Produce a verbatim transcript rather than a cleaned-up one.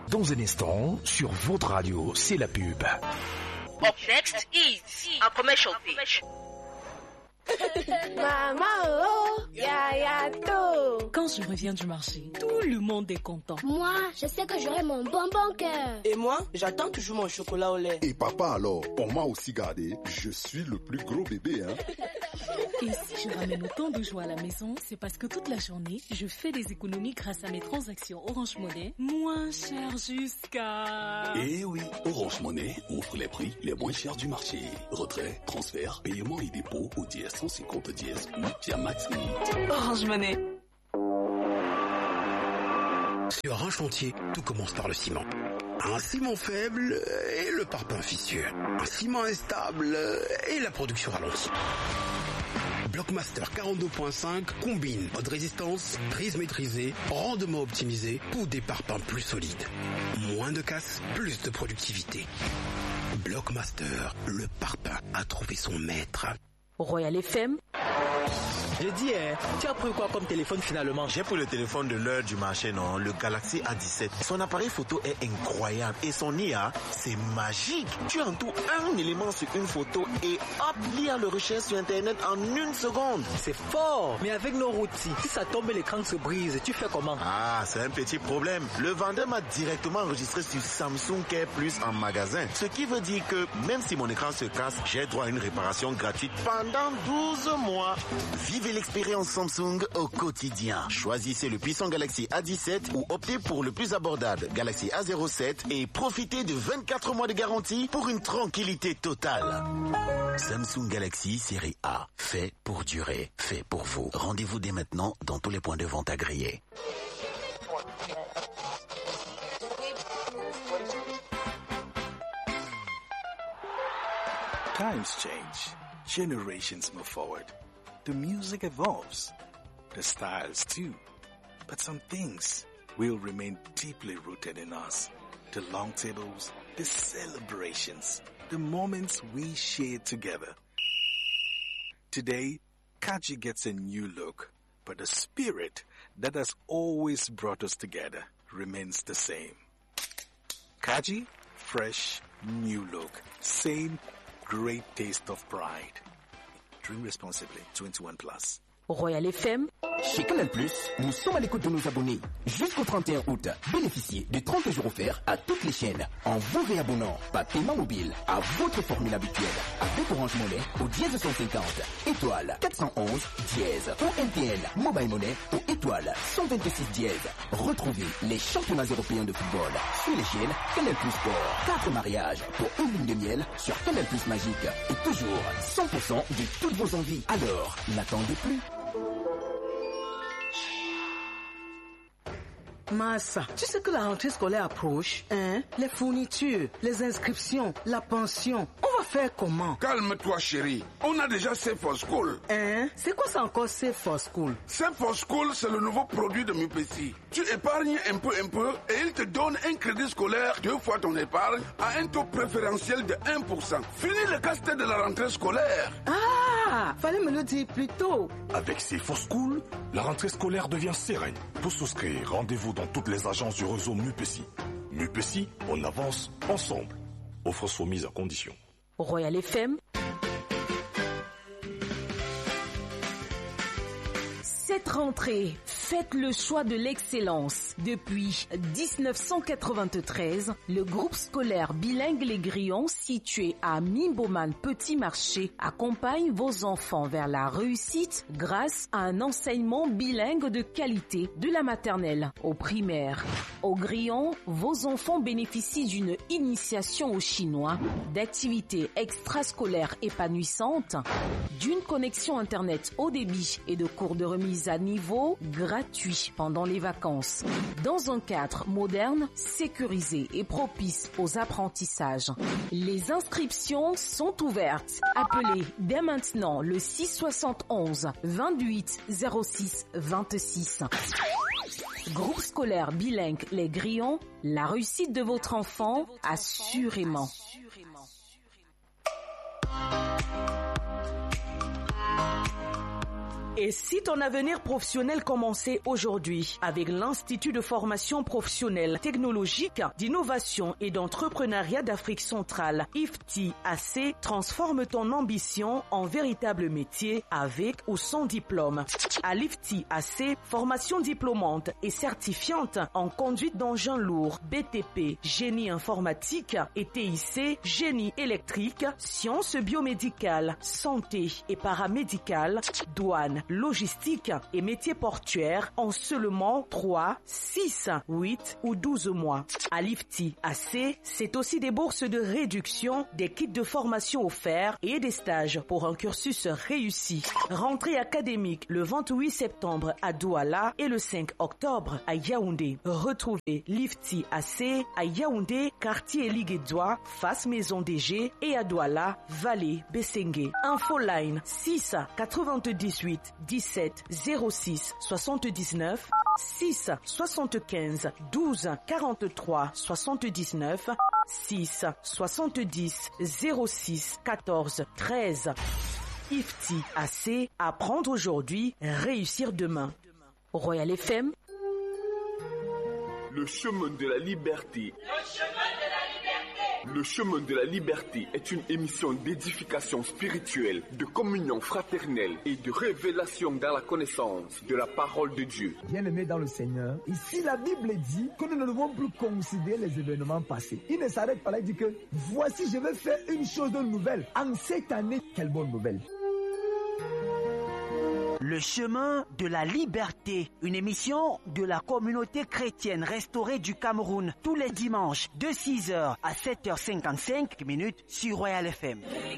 Dans un instant, sur votre radio, c'est la pub. Up next is a commercial pitch. Maman, oh, yaya to. Quand je reviens du marché, tout le monde est content. Moi, je sais que j'aurai mon bonbon cœur. Et moi, j'attends toujours mon chocolat au lait. Et papa alors, on m'a aussi gardé. Je suis le plus gros bébé, hein. Et si je ramène autant de joie à la maison, c'est parce que toute la journée, je fais des économies grâce à mes transactions Orange Money, moins chères jusqu'à... Eh oui, Orange Money offre les prix les moins chers du marché. Retrait, transfert, paiement et dépôt au dièse cent cinquante dièse ou via Max Limit. Orange Money. Sur un chantier, tout commence par le ciment. Un ciment faible et le parpaing vicieux. Un ciment instable et la production ralentie. Blockmaster quarante-deux point cinq combine haute résistance, prise maîtrisée, rendement optimisé pour des parpaings plus solides. Moins de casse, plus de productivité. Blockmaster, le parpaing a trouvé son maître. Royal F M. J'ai dit, hein, tu as pris quoi comme téléphone finalement? J'ai pris le téléphone de l'heure du marché, non, le Galaxy A dix-sept. Son appareil photo est incroyable et son I A, c'est magique. Tu entoures un élément sur une photo et hop, l'I A le recherche sur Internet en une seconde. C'est fort, mais avec nos outils, si ça tombe et l'écran se brise, tu fais comment? Ah, c'est un petit problème. Le vendeur m'a directement enregistré sur Samsung Care Plus en magasin. Ce qui veut dire que même si mon écran se casse, j'ai droit à une réparation gratuite pendant douze mois. Vivez l'expérience Samsung au quotidien. Choisissez le puissant Galaxy A dix-sept ou optez pour le plus abordable Galaxy A zéro sept et profitez de vingt-quatre mois de garantie pour une tranquillité totale. Samsung Galaxy série A, fait pour durer, fait pour vous. Rendez-vous dès maintenant dans tous les points de vente agréés. Times change. Generations move forward. The music evolves. The styles too. But some things will remain deeply rooted in us. The long tables, the celebrations, the moments we shared together. Today, Kaji gets a new look, but the spirit that has always brought us together remains the same. Kaji, fresh, new look, same great taste of pride. Drink responsibly. twenty-one plus. Royal F M. Chez Canal Plus, nous sommes à l'écoute de nos abonnés. Jusqu'au trente et un août, bénéficiez de trente jours offerts à toutes les chaînes en vous réabonnant par paiement mobile à votre formule habituelle avec Orange Money au dièse cent cinquante, étoile quatre cent onze, dièse ou M T N Mobile Money au étoile cent vingt-six dièse. Retrouvez les championnats européens de football sur les chaînes Canal Plus Sport. Quatre mariages pour une lune de miel sur Canal Plus Magique et toujours cent pour cent de toutes vos envies. Alors, n'attendez plus. Massa, tu sais que la rentrée scolaire approche, hein? Les fournitures, les inscriptions, la pension, on va faire comment? Calme-toi chérie, on a déjà Safe for School. Hein? C'est quoi ça encore Safe for School? Safe for School, c'est le nouveau produit de Mupesi. Tu épargnes un peu un peu et il te donne un crédit scolaire deux fois ton épargne à un taux préférentiel de un pour cent. Fini le casse-tête de la rentrée scolaire. Ah, fallait me le dire plus tôt. Avec Safe for School, la rentrée scolaire devient sereine. Pour souscrire, rendez-vous dans toutes les agences du réseau Mupesi. Mupesi, on avance ensemble. Offre soumise à condition. Royal F M. Cette rentrée, faites le choix de l'excellence. Depuis dix-neuf cent quatre-vingt-treize, le groupe scolaire bilingue Les Grillons, situé à Mimboman Petit Marché, accompagne vos enfants vers la réussite grâce à un enseignement bilingue de qualité de la maternelle au primaire. Au Grillon, vos enfants bénéficient d'une initiation au chinois, d'activités extrascolaires épanouissantes, d'une connexion Internet haut débit et de cours de remise à niveau gratuits pendant les vacances, dans un cadre moderne, sécurisé et propice aux apprentissages. Les inscriptions sont ouvertes. Appelez dès maintenant le six soixante et onze vingt-huit zéro six vingt-six. Groupe scolaire bilingue Les Grillons, la réussite de votre enfant, assurément. Et si ton avenir professionnel commençait aujourd'hui avec l'Institut de formation professionnelle technologique, d'innovation et d'entrepreneuriat d'Afrique centrale, I F T A C transforme ton ambition en véritable métier avec ou sans diplôme. À l'I F T A C, formation diplômante et certifiante en conduite d'engins lourds, B T P, génie informatique et T I C, génie électrique, sciences biomédicales, santé et paramédicales, douane, logistique et métiers portuaires en seulement trois, six, huit ou douze mois. À l'I F T A C, c'est aussi des bourses de réduction, des kits de formation offerts et des stages pour un cursus réussi. Rentrée académique le vingt-huit septembre à Douala et le cinq octobre à Yaoundé. Retrouvez l'I F T A C à Yaoundé, quartier Liguédois, face Maison D G et à Douala, Vallée Bessengue. Infoline six quatre-vingt-dix-huit dix-sept zéro six soixante-dix-neuf six soixante-quinze douze quarante-trois soixante-dix-neuf six soixante-dix zéro six quatorze treize. I F T A C, apprendre aujourd'hui, réussir demain. Royal F M. Le chemin de la liberté. Le chemin de la liberté. Le chemin de la liberté est une émission d'édification spirituelle, de communion fraternelle et de révélation dans la connaissance de la parole de Dieu. Bien-aimés dans le Seigneur, ici la Bible dit que nous ne devons plus considérer les événements passés. Il ne s'arrête pas là, il dit que voici je vais faire une chose de nouvelle. En cette année, quelle bonne nouvelle. Le chemin de la liberté, une émission de la communauté chrétienne restaurée du Cameroun, tous les dimanches de six heures à sept heures cinquante-cinq minutes sur Royal F M.